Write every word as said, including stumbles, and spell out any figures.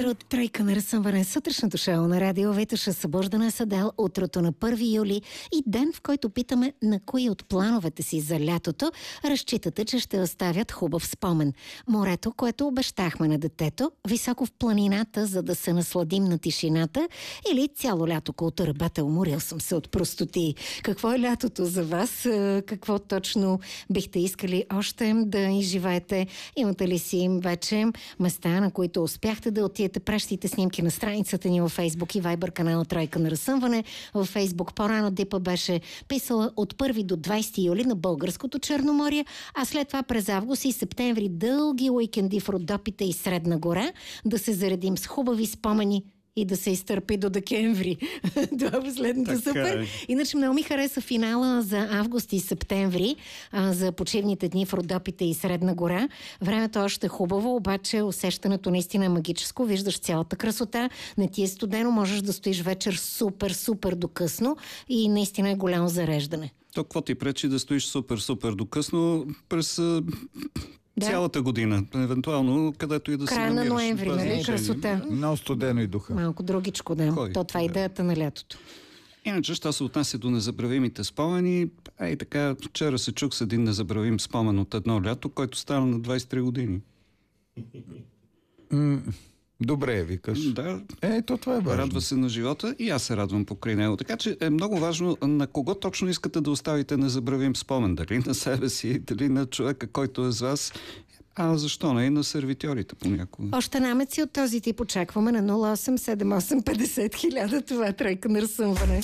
утро, тройка на разсъмване, сутрешното шоу на радио Витоша, събуждане с Адел, утрото на първи юли и ден, в който питаме на кои от плановете си за лятото разчитате, че ще оставят хубав спомен. Морето, което обещахме на детето, високо в планината, за да се насладим на тишината, или цяло лято култура. Уморил съм се от простоти. Какво е лятото за вас? Какво точно бихте искали още да изживеете? Имате ли си вече места, на които успяхте да отидете? Пращайте снимки на страницата ни във Фейсбук и Вайбър канала Тройка на разсъмване. Във Фейсбук по-рано Дипа беше писала от първи до двайсети юли на българското Черноморие, а след това през август и септември дълги уикенди в Родопите и Средна гора, да се заредим с хубави спомени и да се изтърпи до декември. Това е последното супер. Иначе много ми хареса финала за август и септември, а, за почивните дни в Родопите и Средна гора. Времето още е хубаво, обаче усещането наистина е магическо. Виждаш цялата красота, не ти е студено, можеш да стоиш вечер супер, супер до късно и наистина е голямо зареждане. То какво ти пречи да стоиш супер, супер до късно през... Да. Цялата година, евентуално, където и да се намираш. Края на ноември, нали? Красота. Много студено и духа. Малко другичко, да. Кой? То това е идеята на лятото. Иначе, що се отнася до незабравимите спомени, ей така, вчера се чух с един незабравим спомен от едно лято, който стана на двайсет и три години. Mm. Добре, викаш. Да. Е, то това е важно. Радва се на живота и аз се радвам покрай него. Така че е много важно на кого точно искате да оставите незабравим спомен. Дали на себе си, дали на човека, който е с вас. А защо не и на сервитьорите понякога? Още намеци от този тип очакваме на нула осем седем осем петдесет хиляда. Това е Тройка на разсъмване.